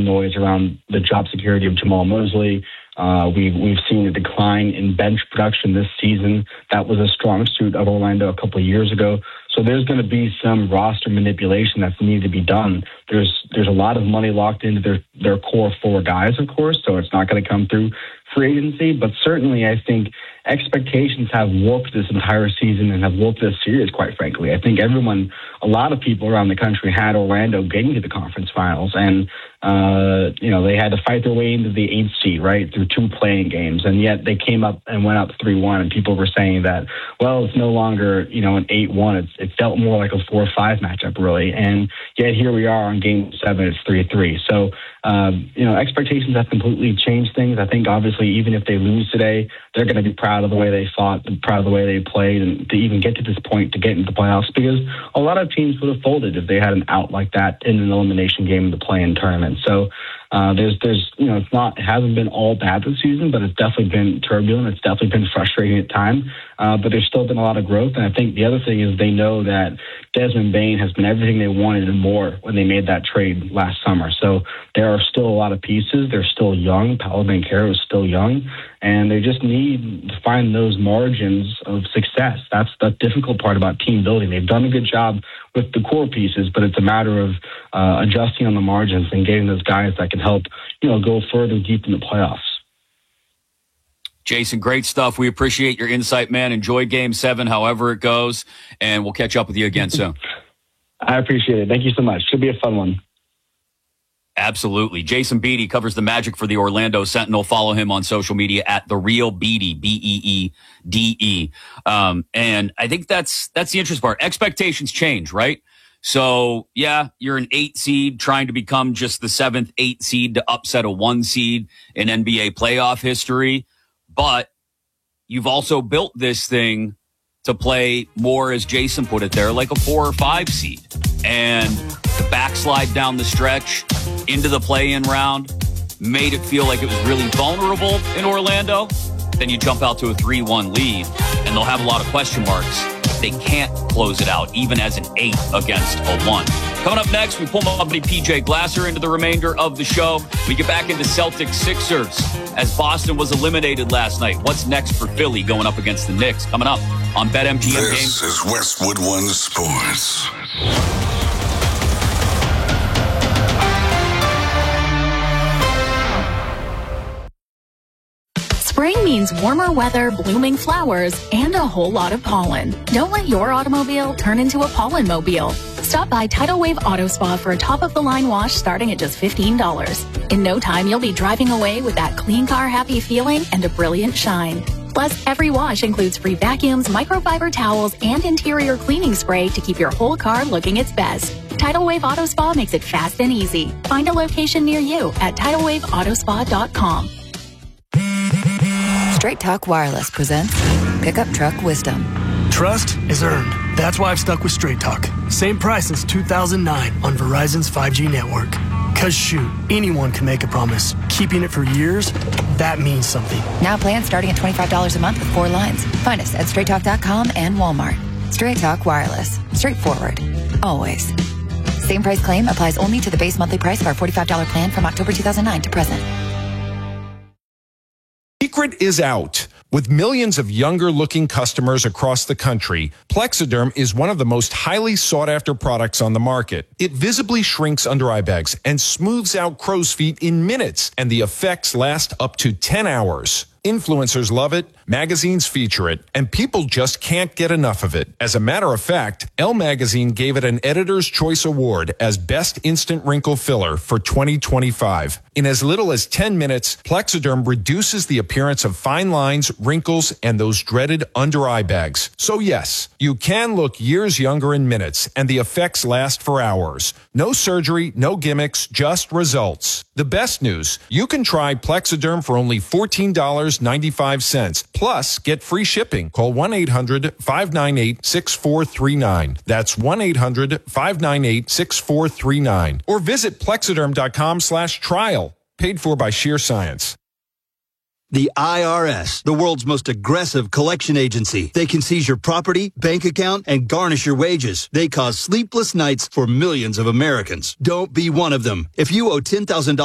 noise around the job security of Jamal Mosley. We've seen a decline in bench production this season. That was a strong suit of Orlando a couple of years ago. So there's going to be some roster manipulation that's needed to be done. There's a lot of money locked into their core four guys, of course, so it's not going to come through free agency. But certainly I think expectations have warped this entire season and have warped this series, quite frankly. I think a lot of people around the country had Orlando getting to the conference finals, and they had to fight their way into the 8th seed, right, through 2 playing games, and yet they came up and went up 3-1, and people were saying that, well, it's no longer, an 8-1. It's felt more like a 4-5 matchup, really, and yet here we are on Game 7, it's 3-3. So, expectations have completely changed things. I think, obviously, even if they lose today, they're going to be proud of the way they fought, proud of the way they played, and to even get to this point, to get into the playoffs, because a lot of teams would have folded if they had an out like that in an elimination game of the play-in tournament. So it hasn't been all bad this season, but it's definitely been turbulent. It's definitely been frustrating at times, but there's still been a lot of growth. And I think the other thing is they know that Desmond Bane has been everything they wanted and more when they made that trade last summer. So there are still a lot of pieces. They're still young. Paolo Banchero is still young, and they just need to find those margins of success. That's the difficult part about team building. They've done a good job with the core pieces, but it's a matter of adjusting on the margins and getting those guys that can help, go further deep in the playoffs. Jason, great stuff. We appreciate your insight, man. Enjoy Game 7, however it goes, and we'll catch up with you again soon. I appreciate it. Thank you so much. Should be a fun one. Absolutely. Jason Beede covers the Magic for the Orlando Sentinel. Follow him on social media at @TheRealBeede, Beede. And I think that's the interesting part. Expectations change, right? So, yeah, you're an 8 seed trying to become just the 7th, 8 seed to upset a 1 seed in NBA playoff history. But you've also built this thing to play more, as Jason put it there, like a 4 or 5 seed. And the backslide down the stretch into the play-in round made it feel like it was really vulnerable in Orlando. Then you jump out to a 3-1 lead, and they'll have a lot of question marks. They can't close it out, even as an 8 against a 1. Coming up next, we pull my buddy PJ Glasser into the remainder of the show. We get back into Celtics Sixers as Boston was eliminated last night. What's next for Philly going up against the Knicks? Coming up on BetMGM Game. This is Westwood One Sports. Spring means warmer weather, blooming flowers, and a whole lot of pollen. Don't let your automobile turn into a pollen mobile. Stop by Tidal Wave Auto Spa for a top-of-the-line wash starting at just $15. In no time, you'll be driving away with that clean car happy feeling and a brilliant shine. Plus, every wash includes free vacuums, microfiber towels, and interior cleaning spray to keep your whole car looking its best. Tidal Wave Auto Spa makes it fast and easy. Find a location near you at TidalWaveAutospa.com. Straight Talk Wireless presents Pickup Truck Wisdom. Trust is earned. That's why I've stuck with Straight Talk. Same price since 2009 on Verizon's 5G network. Cause shoot, anyone can make a promise. Keeping it for years, that means something. Now plans starting at $25 a month with 4 lines. Find us at straighttalk.com and Walmart. Straight Talk Wireless. Straightforward. Always. Same price claim applies only to the base monthly price of our $45 plan from October 2009 to present. Secret is out. With millions of younger-looking customers across the country, Plexiderm is one of the most highly sought-after products on the market. It visibly shrinks under-eye bags and smooths out crow's feet in minutes, and the effects last up to 10 hours. Influencers love it, magazines feature it, and people just can't get enough of it. As a matter of fact, Elle Magazine gave it an Editor's Choice Award as Best Instant Wrinkle Filler for 2025. In as little as 10 minutes, Plexiderm reduces the appearance of fine lines, wrinkles, and those dreaded under-eye bags. So yes, you can look years younger in minutes, and the effects last for hours. No surgery, no gimmicks, just results. The best news, you can try Plexiderm for only $14.95. Plus, get free shipping. Call 1-800-598-6439. That's 1-800-598-6439. Or visit Plexiderm.com/trial. Paid for by Sheer Science. The IRS, the world's most aggressive collection agency. They can seize your property, bank account, and garnish your wages. They cause sleepless nights for millions of Americans. Don't be one of them. If you owe $10,000